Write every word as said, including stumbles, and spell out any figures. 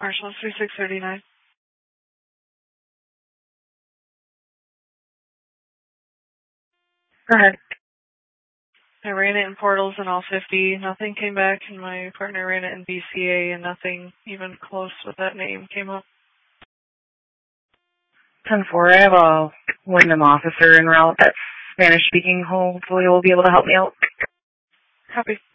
Marshall three six three nine. Go ahead. I ran it in portals in all fifty. Nothing came back, and my partner ran it in B C A, and nothing even close with that name came up. ten four, I have a Wyndham officer en route that's Spanish speaking. Hopefully will be able to help me out. Copy.